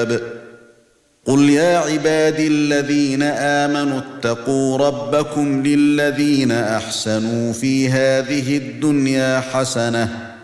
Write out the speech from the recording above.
الألباب قل يا عبادي الذين آمنوا اتقوا ربكم للذين أحسنوا في هذه الدنيا حسنة